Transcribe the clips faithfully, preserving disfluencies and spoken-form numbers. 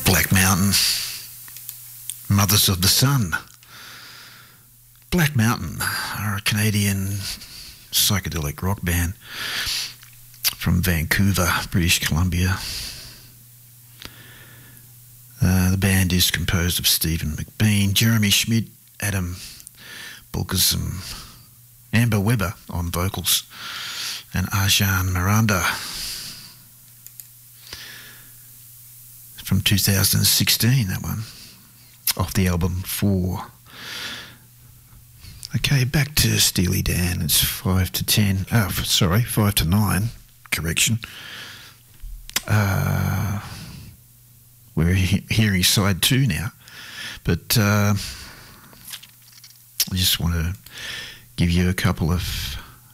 Black Mountain, Mothers of the Sun. Black Mountain are a Canadian psychedelic rock band from Vancouver, British Columbia. Uh, the band is composed of Stephen McBean, Jeremy Schmidt, Adam Bulkism, Amber Weber on vocals, and Arjan Miranda. From two thousand sixteen, that one, off the album Four. Okay, back to Steely Dan. It's five to ten. Oh, sorry, five to nine. Correction. Uh, we're he- hearing side two now, but uh, I just want to give you a couple of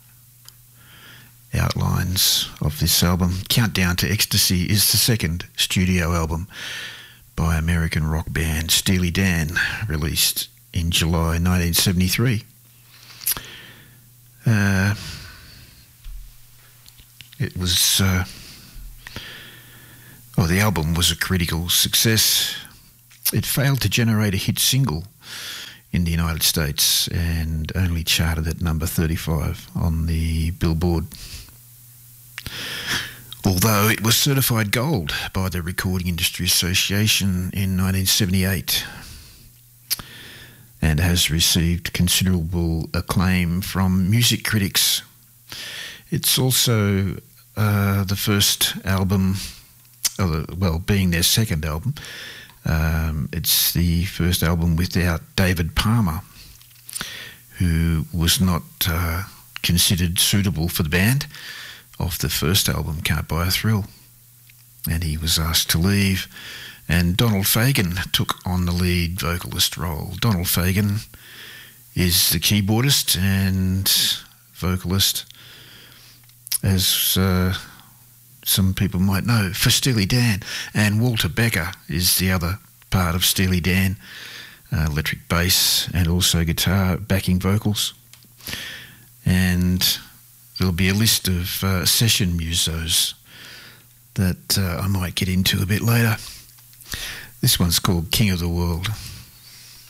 outlines of this album. Countdown to Ecstasy is the second studio album by American rock band Steely Dan, released in July nineteen seventy-three. Uh, it was, uh, oh, the album was a critical success. It failed to generate a hit single in the United States and only charted at number thirty-five on the Billboard. Although it was certified gold by the Recording Industry Association in nineteen seventy-eight and has received considerable acclaim from music critics. It's also uh, the first album, well, being their second album, um, it's the first album without David Palmer, who was not uh, considered suitable for the band off the first album, Can't Buy a Thrill, and he was asked to leave, and Donald Fagen took on the lead vocalist role. Donald Fagen is the keyboardist and vocalist, as uh, some people might know, for Steely Dan, and Walter Becker is the other part of Steely Dan, uh, electric bass and also guitar backing vocals. And there'll be a list of uh, session musos that uh, I might get into a bit later. This one's called King of the World.